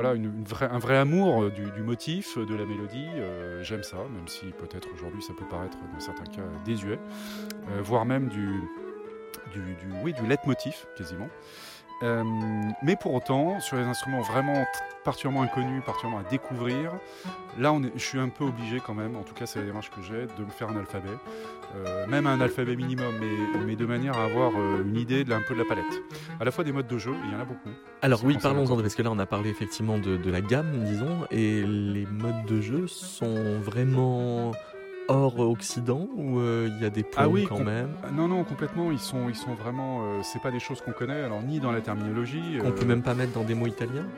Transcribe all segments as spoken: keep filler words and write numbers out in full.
voilà, une, une vraie, un vrai amour du, du motif, de la mélodie. Euh, j'aime ça, même si peut-être aujourd'hui ça peut paraître dans certains cas désuet, euh, voire même du, du, du, oui, du leitmotiv quasiment. Euh, mais pour autant, sur les instruments vraiment t- particulièrement inconnus, particulièrement à découvrir, là on est, je suis un peu obligé quand même, en tout cas c'est la démarche que j'ai, de me faire un alphabet, euh, même un alphabet minimum, mais, mais de manière à avoir euh, une idée de, un peu de la palette. À la fois des modes de jeu, il y en a beaucoup. Alors oui, parlons-en, parce que là on a parlé effectivement de, de la gamme, disons, et les modes de jeu sont vraiment hors Occident ou il euh, y a des points ah oui, quand com- même Non, non, complètement, ils sont, ils sont vraiment... Euh, c'est pas des choses qu'on connaît, alors ni dans la terminologie... Qu'on euh... peut même pas mettre dans des mots italiens.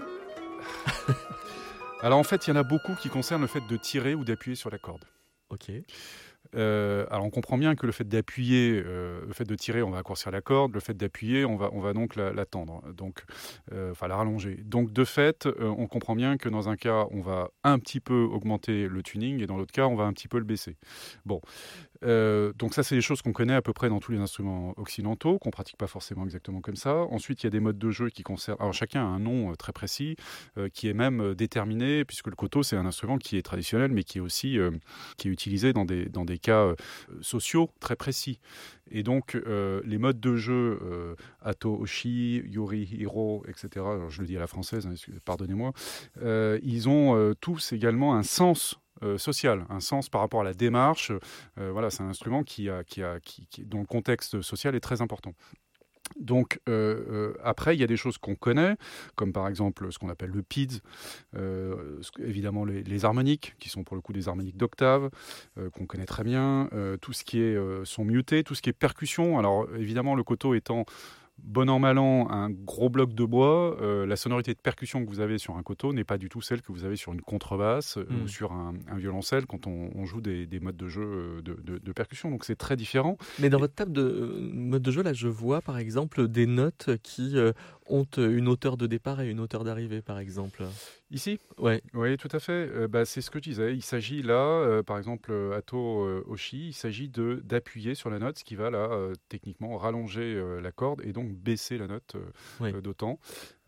Alors en fait, il y en a beaucoup qui concernent le fait de tirer ou d'appuyer sur la corde. Ok. Euh, alors on comprend bien que le fait d'appuyer, euh, le fait de tirer, on va raccourcir la corde, le fait d'appuyer, on va, on va donc la, la tendre, donc, euh, enfin la rallonger. Donc de fait, euh, on comprend bien que dans un cas, on va un petit peu augmenter le tuning et dans l'autre cas, on va un petit peu le baisser. Bon, euh, donc ça c'est des choses qu'on connaît à peu près dans tous les instruments occidentaux, qu'on pratique pas forcément exactement comme ça. Ensuite, il y a des modes de jeu qui concernent, alors chacun a un nom euh, très précis, euh, qui est même euh, déterminé, puisque le koto c'est un instrument qui est traditionnel, mais qui est aussi euh, qui est utilisé dans des, dans des cas euh, sociaux très précis. Et donc, euh, les modes de jeu, euh, Ato Oshi, Yuri Hiro, et cetera, alors je le dis à la française, hein, pardonnez-moi, euh, ils ont euh, tous également un sens euh, social, un sens par rapport à la démarche. Euh, voilà, c'est un instrument qui a, qui a, qui, qui, dont le contexte social est très important. Donc euh, euh, après, il y a des choses qu'on connaît, comme par exemple ce qu'on appelle le P I D S, euh, évidemment les, les harmoniques, qui sont pour le coup des harmoniques d'octave, euh, qu'on connaît très bien, euh, tout ce qui est euh, son muté, tout ce qui est percussion. Alors évidemment, le koto étant bon an, mal an, un gros bloc de bois, euh, la sonorité de percussion que vous avez sur un koto n'est pas du tout celle que vous avez sur une contrebasse euh, Mm. ou sur un, un violoncelle quand on, on joue des, des modes de jeu de, de, de percussion. Donc c'est très différent. Mais dans votre table de euh, mode de jeu, là, je vois par exemple des notes qui euh, ont une hauteur de départ et une hauteur d'arrivée, par exemple. Ici ? Ouais. Oui, tout à fait. Euh, bah, c'est ce que je disais. Il s'agit là, euh, par exemple, euh, Ato euh, Oshi, il s'agit de, d'appuyer sur la note, ce qui va là, euh, techniquement, rallonger euh, la corde et donc baisser la note euh, Oui. euh, d'autant.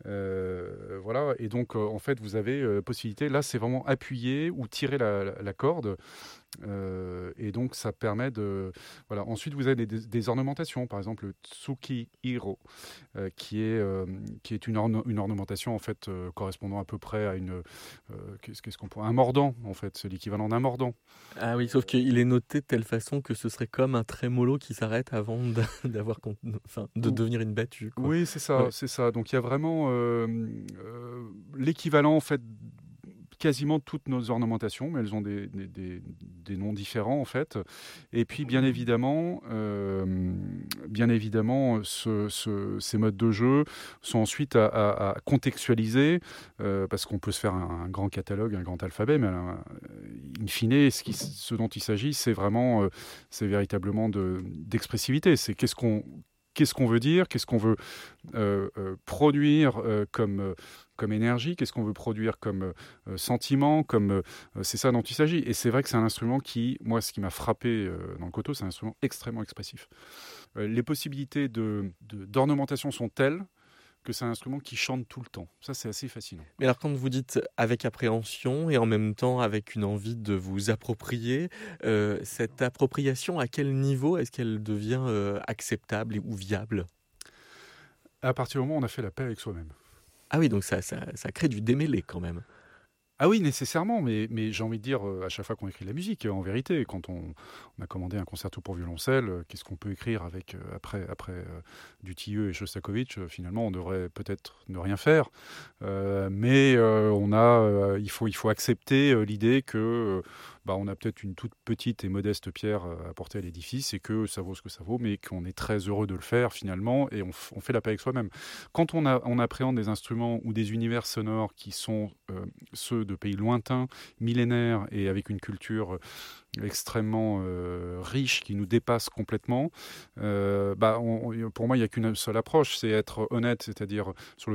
Euh, voilà. Et donc, euh, en fait, vous avez euh, possibilité, là, c'est vraiment appuyer ou tirer la, la, la corde. Euh, et donc ça permet de voilà. Ensuite vous avez des, des ornementations, par exemple le Tsuki Hiro, euh, qui est euh, qui est une, orne, une ornementation en fait euh, correspondant à peu près à une euh, qu'est-ce, qu'est-ce qu'on pourrait un mordant en fait, c'est l'équivalent d'un mordant. Ah oui, sauf qu'il est noté de telle façon que ce serait comme un trémolo qui s'arrête avant d'avoir enfin de devenir une battue, quoi. Oui, c'est ça, ouais. c'est ça. Donc il y a vraiment euh, euh, l'équivalent en fait. Quasiment toutes nos ornementations, mais elles ont des, des, des, des noms différents en fait. Et puis bien évidemment, euh, bien évidemment, ce, ce, ces modes de jeu sont ensuite à, à, à contextualiser euh, parce qu'on peut se faire un, un grand catalogue, un grand alphabet, mais euh, in fine, ce, qui, ce dont il s'agit, c'est vraiment, euh, c'est véritablement de, d'expressivité. C'est qu'est-ce qu'on Qu'est-ce qu'on veut dire, qu'est-ce qu'on veut euh, euh, produire euh, comme, euh, comme énergie, qu'est-ce qu'on veut produire comme euh, sentiment, comme, euh, c'est ça dont il s'agit. Et c'est vrai que c'est un instrument qui, moi, ce qui m'a frappé euh, dans le koto, c'est un instrument extrêmement expressif. Euh, les possibilités de, de, d'ornementation sont telles que c'est un instrument qui chante tout le temps. Ça, c'est assez fascinant. Mais alors, quand vous dites avec appréhension et en même temps avec une envie de vous approprier, euh, cette appropriation, à quel niveau est-ce qu'elle devient euh, acceptable ou viable ? À partir du moment où on a fait la paix avec soi-même. Ah oui, donc ça, ça, ça crée du démêlé quand même. Ah oui, nécessairement, mais, mais j'ai envie de dire, euh, à chaque fois qu'on écrit de la musique, en vérité, quand on, on a commandé un concerto pour violoncelle, euh, qu'est-ce qu'on peut écrire avec, euh, après, après euh, Dutilleux et Shostakovich, euh, finalement, on devrait peut-être ne rien faire, euh, mais euh, on a, euh, il, faut, il faut accepter euh, l'idée que euh, bah, on a peut-être une toute petite et modeste pierre à apporter à l'édifice et que ça vaut ce que ça vaut, mais qu'on est très heureux de le faire finalement, et on, f- on fait la paix avec soi-même. Quand on, a, on appréhende des instruments ou des univers sonores qui sont euh, ceux de de pays lointains, millénaires et avec une culture extrêmement euh, riche qui nous dépasse complètement, euh, bah, on, pour moi, il n'y a qu'une seule approche, c'est être honnête, c'est-à-dire sur le